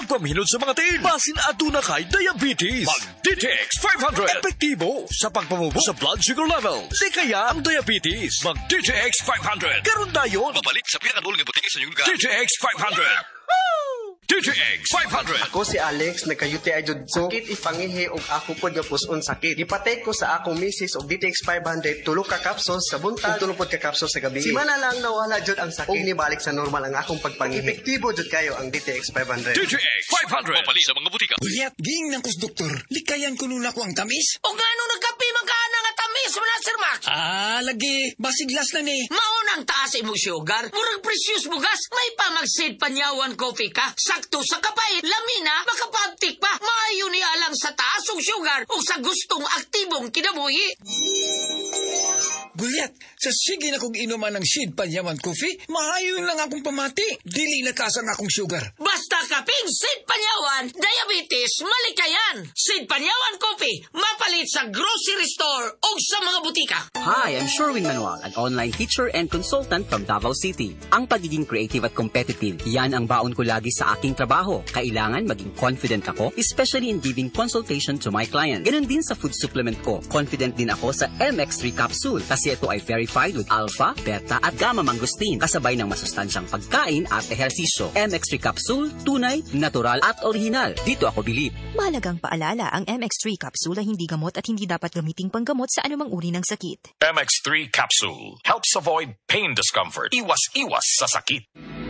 pagpaminod sa mga tiil. Basin aduna kay diabetes. Mag-DTX 500. Epektibo sa pagpamubo sa blood sugar level. Di kaya ang diabetes. Mag-DTX 500. Karon dayon. Mabalik sa pinakadulong nga butika sa inyong lugar. DTX 500. DTX 500. Ako si Alex, nagka-UTI jud ko. Sakit ipangihi og ako pod nga puson sakit. Gipatay ko sa akong misis og DTX 500 tulo ka capsules sa buntag, tulo pod ka capsules sa gabi. Simana lang nawala jud ang sakit. Og nibalik sa normal ang akong pagpangihi. Epektibo jud kayo ang DTX 500. DTX 500. Mabalik sa mga butika. Uliat, ging ng kus doktor. Likayan ko nula ko ang tamis. O gano nagkapi magkana nga tamis mo na, Sir Max? Lagi. Basiglas na ni. Maunang taas imong sugar. Murag precious bugas. May pamagsid panyawan coffee ka. Sakto sa kapay. Lamina, makapabtik pa. Maayo niya lang sa taas og sugar o sa gustong aktibong kinabuhi. Gulyat, sa sige na kong inuman ng Sid Panyaman Coffee, maayon lang akong pamati. Dili lakasan akong sugar. Basta kaping Sid Panyawan, diabetes, malikayan. Sid Panyawan Coffee, mapalit sa grocery store o sa mga butika. Hi, I'm Sherwin Manuel, an online teacher and consultant from Davao City. Ang pagiging creative at competitive, yan ang baon ko lagi sa aking trabaho. Kailangan maging confident ako, especially in giving consultation to my client. Ganon din sa food supplement ko. Confident din ako sa MX3 capsule kasi ito ay verified with alpha, beta at gamma mangosteen kasabay ng masustansyang pagkain at ehersisyo. MX3 capsule, tunay, natural at original. Dito ako bilib. Mahalagang paalala, ang MX3 capsule ay hindi gamot at hindi dapat gamiting panggamot sa anumang uri ng sakit. MX3 capsule helps avoid pain discomfort. Iwas-iwas sa sakit.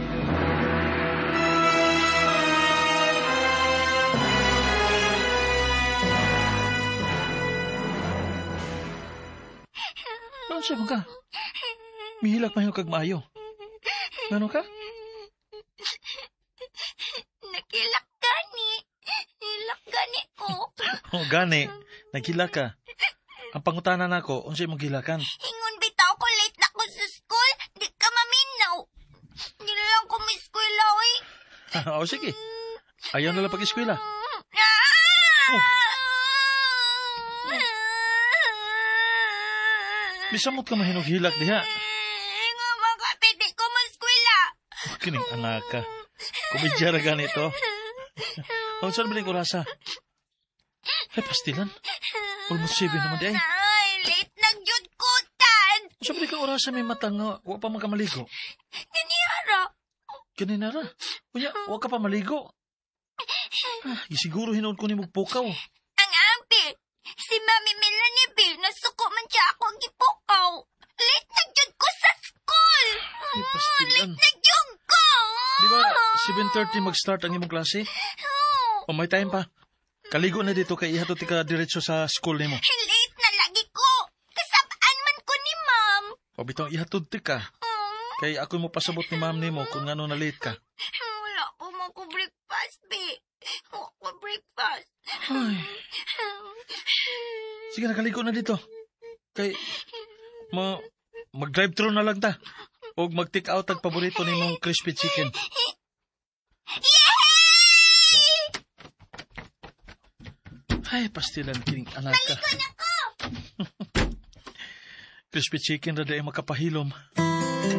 Ano siya ka? Mihilak mayo kag maayo. Ano ka? Nakilak gani. Hilak gani ko. Oh, gani. Nagilak ka. Ang pangutanan nako, unsay mong gilakan? Ingon bitaw ko late na ko sa school. Di ka maminaw. Di lang ko may eskwela, oy. O sige. Ayaw na lang pag-eskwela. Bisamot ka mahinog hilak diha. Nga makapit, di ko ma-eskwela. Kining anak ka. Kumidyara ganito. Ang saan ba ko rasa? Ay, pastilan. Almost 7 naman di ay. Ay, late nag-jud ko, Tad. Saan ba kang orasa may matang nga huwag pa magkamaligo? Ganihara. Ganinara. Kuya, huwag ka pa maligo. Siguro hinoon ko ni magpukaw. Ang ampi, si Mami Melanie B, nasuko man siya ako ang ipukaw. Late nag-jud ko sa school. Ay, pastilan. Late nag-jud ko. Di ba 7:30 mag-start ang imong klase? O may time pa. Kaligo na dito kay ihatot ka diretso sa school nimo. Late na lagi ko. Kasabaan man ko ni Ma'am. O bitong ihatod ti ka. Kay ako mo pasabot ni ma'am nimo kung ano na late ka. Wala ko mo ko breakfast, be. Wala ko breakfast. Ay. Sige, nakaligo na dito. Kay mag-drive-thru na lang ta. O mag-take out ang paborito ni mong crispy chicken. Ay, pastilan kining anak ka. Maligo na ko. Crispy chicken rada ay makapahilom.